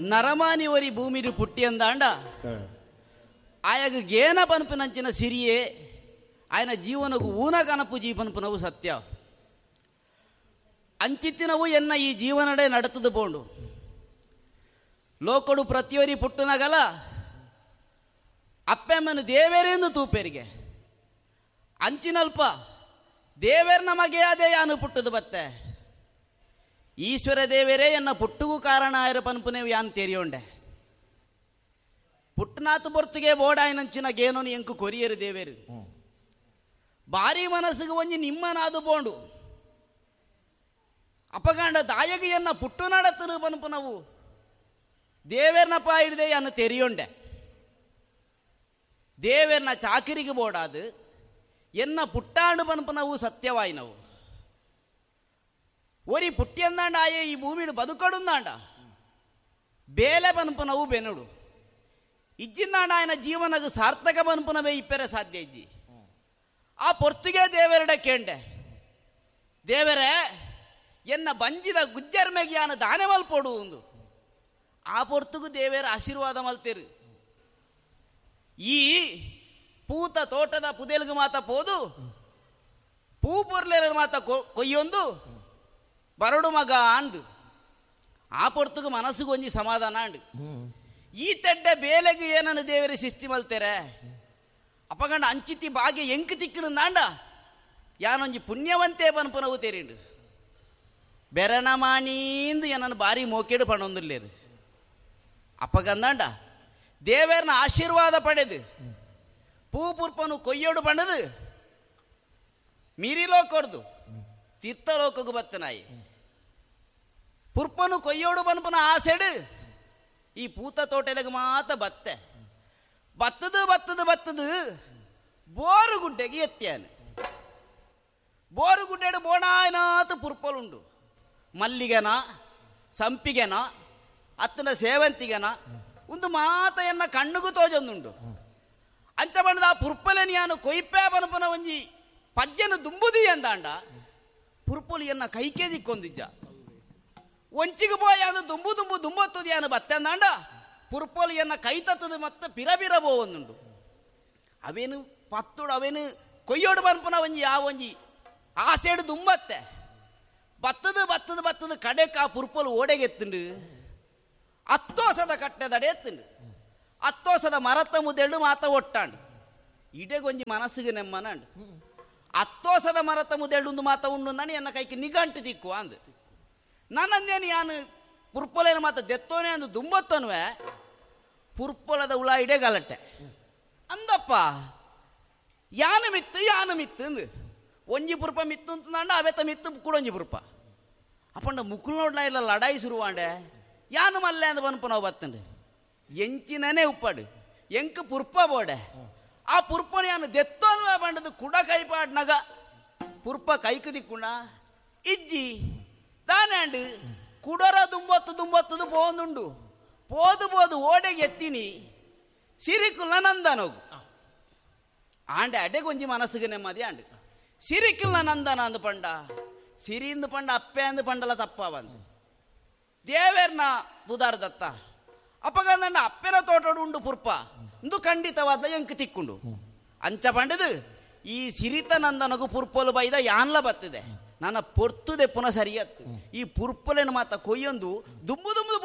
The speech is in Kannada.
ನರಮಾನಿ ಒರಿ ಭೂಮಿಡು ಪುಟ್ಟಿ ಅಂದಾಂಡ ಆಯಾಗ ಗೇನ ಪನ್ಪುನಂಚಿನ ಸಿರಿಯೇ ఆయన జీవనకు ఊన కనపు జీవనపునవు సత్య ಅಂಚಿತ್ತಿನವು ಎನ್ನ ಈ ಜೀವನಡೆ ನಡತದು ಬೋಂಡು ಲೋಕಡು ಪ್ರತಿಯೊರಿ ಪುಟ್ಟುನಗಲ ಅಪ್ಪೆಮ್ಮನು ದೇವೇರೆಂದು ತೂಪೇರಿಗೆ ಅಂಚಿನಲ್ಪ ದೇವೇರ್ ನಮಗೆ ಅದೇ ಯಾನು ಪುಟ್ಟದು ಬತ್ತೆ ಈಶ್ವರ ದೇವೇರೇ ಎನ್ನ ಪುಟ್ಟುಗೂ ಕಾರಣ ಆಯ್ರ ಪನ್ಪುನೇವು ಯಾನ್ ತೆರಿಯೋಂಡೆ ಪುಟ್ಟನಾತು ಬೊರ್ತುಗೆ ಬೋಡಾಯನಂಚಿನ ಗೇನೋನು ಎಂಕು ಕೊರಿಯರು ದೇವೇರು ಭಾರಿ ಮನಸ್ಸಿಗೆ ಒಂಜಿ ನಿಮ್ಮನಾದು ಬೋಂಡು ಅಪಗಾಂಡ ದಾಯಗಿಯನ್ನ ಪುಟ್ಟು ನಡತರು ಪನ್ಪು ನಾವು ದೇವೇರ್ನಪ್ಪ ಹಿಡ್ದೆ ಅನ್ನು ತೆರಿಯೊಂಡೆ ದೇವೇರ್ನ ಚಾಕಿರಿಗೆ ಬೋಡಾದು ಎನ್ನ ಪುಟ್ಟಾಂಡು ಪನ್ಪು ನಾವು ಸತ್ಯವಾಯಿ ನಾವು ಒರಿ ಪುಟ್ಟಿ ಅಂದಾಂಡ ಆಯೇ ಈ ಭೂಮಿಡು ಬದುಕಡುಂದಾಂಡ ಬೇಲೆ ಪನ್ಪು ನಾವು ಬೆನುಡು ಇಜ್ಜಿಂದಾಂಡ ఆయన ಜೀವನಗ ಸಾರ್ಥಕ ಪನ್ಪುನವೇ ಇಪ್ಪೆರೆ ಸಾಧ್ಯ ಇಜ್ಜಿ ಆ ಪೊರ್ತುಗೆ ದೇವರಡ ಕೇಂಡೆ ದೇವರೇ ಎನ್ನ ಬಂಜಿದ ಗುಜ್ಜರ್ ಮೇಗಿಯಾನ ದಾನೆ ಮಲ್ಪೋಡು ಒಂದು ಆ ಪೊರ್ತುಗೂ ದೇವರ ಆಶೀರ್ವಾದ ಮಲ್ತೇರು ಈ ಪೂತ ತೋಟದ ಪುದೆಲ್ಗು ಮಾತ ಪೋದು ಪೂ ಪುರ್ಲೇರ ಮಾತ ಕೊಯ್ಯೊಂದು ಬರಡು ಮಗ ಅಂದು ಆ ಪೊರ್ತುಗು ಮನಸ್ಸಿಗೆ ಒಂಜಿ ಸಮಾಧಾನ ಅಂಡು ಈ ತೆಡ್ಡೆ ಬೇಲೆಗೆ ಏನನ್ನು ದೇವರ ಶಿಸ್ತಿ ಮಲ್ತೇರೆ ಅಪಗಂಡ ಅಂಚಿತಿ ಭಾಗ್ಯ ಎಂಕ್ ತಿಕ್ಕಡು ನಾಂಡ ಯಾನೊಂಜಿ ಪುಣ್ಯವಂತೆ ಪನ್ಪುನವು ತೇರಿಂಡು ಬೆರಣ ಮಾಣೀಂದು ಏನನ್ನು ಭಾರಿ ಮೋಕೆಡು ಪಣೊಂದಿಲ್ಲೇರು ಅಪ್ಪಗಂದಾಂಡ ದೇವೇರ್ನ ಆಶೀರ್ವಾದ ಪಡೆದು ಪೂ ಪುರ್ಪನು ಕೊಯ್ಯೋಡು ಪಂಡದು ಮಿರಿಲೋಕೊಡ್ದು ತೀರ್ಥಲೋಕಗೂ ಬತ್ತನಾಯಿ ಪುರ್ಪನು ಕೊಯ್ಯೋಡು ಪನ್ಪುನ ಆಸೆಡು ಈ ಪೂತ ತೋಟೆಲೆಗೆ ಮಾತ ಬತ್ತೆ ಬತ್ತದು ಬೋರುಗುಡ್ಡೆಗೆ ಎತ್ಯಾನು ಬೋರುಗುಡ್ಡೆಡು ಬೋಣಾಯನಾಥ ಪುರ್ಪಲುಂಡು ಮಲ್ಲಿಗೆನ ಸಂಪಿಗೆನ ಅತ್ತನ ಸೇವಂತಿಗೆನ ಒಂದು ಮಾತ ಎನ್ನ ಕಣ್ಣುಗೂ ತೋಜೊಂದುಂಡು ಅಂಚ ಬಣ್ಣದ ಆ ಪುರ್ಪಲೆನಿ ಯಾನು ಕೊಯ್ಪೆ ಪನಪನ ಒಂಜಿ ಪಜ್ಜನು ದುಂಬುದಿ ಅಂದಾಂಡ ಪುರ್ಪಲು ಎನ್ನ ಕೈಕೆ ದಿಕ್ಕೊಂದಿಜ್ಜ ಒಂಚಿಗೆ ಪೋಯ ಅದು ದುಂಬೊತ್ತದು ಯಾನು ಬತ್ತೆ ಅಂದಾಂಡ ಪುರ್ಪೋಲು ಎನ್ನ ಕೈ ತತ್ತದು ಮತ್ತೆ ಪಿರಬಿರ ಬೋವೊಂದುಂಡು ಅವೇನು ಪತ್ತುಡು ಅವೇನು ಕೊಯ್ಯೋಡು ಪನ್ಪುನ ಒಂಜಿ ಯಾವೊಂಜಿ ಆಸೆಡು ದುಂಬತ್ತೆ ಬತ್ತದು ಕಡೆಕ ಆ ಪುರ್ಪೋಲು ಓಡೆಗೆತ್ತುಂಡು ಅತ್ತೋಸದ ಕಟ್ಟೆದಡೆ ಎತ್ತುಂಡು ಅತ್ತೋಸದ ಮರತ ಮುದೆಳ್ಳು ಮಾತ ಒಟ್ಟಾಂಡು ಇಡೆಗೊಂಜಿ ಮನಸ್ಸಿಗೆ ನೆಮ್ಮನಂಡು ಅತ್ತೋಸದ ಮರತ ಮುದೆಳ್ಳು ಮಾತ ಉಂಡು ನಾನು ಎನ್ನ ಕೈಗೆ ನಿಗಂಟು ದಿಕ್ಕು ಅಂದು ನನ್ನಂದೇನು ಯಾನು ಪುರ್ಪೊಲೆನ ಮಾತ ದೆತ್ತೋನೆ ಅಂದು ದುಂಬತ್ತನ್ವೆ ಪುರ್ಪೊಲದ ಹುಳ ಇಡೆ ಗಲಟ್ಟೆ ಅಂದಪ್ಪ ಯಾನು ಮಿತ್ತು ಅಂದು ಒಂಜಿ ಪುರ್ಪ ಮಿತ್ತು ಅಂತಂದಾಂಡ ಅವೆತ್ತ ಮಿತ್ತು ಕೂಡ ಒಂಜಿ ಪುರ್ಪ ಅಪ್ಪಂಡ ಮುಕ್ಕಳು ನೋಡ್ಲ ಇಲ್ಲ ಲಡಾಯಿ ಶುರುವಾಂಡೆ ಯಾನು ಮಲ್ಲೆ ಅಂದ ಪನ್ಪು ನಾವು ಬತ್ತಂಡು ಎಂಚಿನೇ ಉಪ್ಪಡು ಎಂಕ್ ಪುರ್ಪ ಬೋಡೆ ಆ ಪುರ್ಪನ ಯಾನು ದೆತ್ತೋನ್ವೆ ಬಂಡದು ಕುಡ ಕೈಪಾಡ್ನಾಗ ಪುರ್ಪ ಕೈಕು ದಿಕ್ಕುಂಡ ಇಜ್ಜಿ ತಾನೆ ಕುಡರ ದುಂಬತ್ತು ಪೋಂದುಂಡು పోదు ఓడెಗೆ ఎత్తిని సిరికుల నందనోగు ఆండే అడే కొంచెం మనసుకు నెమ్మది అండు సిరికుల నందన అందు పండ సిరిందు పండ అప్పే అందు పండల తప్పవందు ದೇವೇರ್ನ ಬುದಾರ ದತ್ತ ಅಪ್ಪಗಂದಂಡ ಅಪ್ಪೆನ ತೋಟೋಡು ಉಂಡು ಪುರ್ಪ ಇಂದು ಖಂಡಿತವಾದ ಎಂಕ್ ತಿಕ್ಕೊಂಡು ಅಂಚ ಪಂಡದು ಈ ಸಿರಿತ ನಂದನಗು ಪುರ್ಪೋಲು ಬೈದ ಯಾನ್ಲ ಬತ್ತಿದೆ ನನ್ನ ಪೊರ್ತುದೆ ಪುನಃ ಸರಿಯತ್ತು ಈ ಪುರ್ಪೊಲೆನ ಮಾತ ಕೊಯ್ಯೊಂದು ದುಂಬು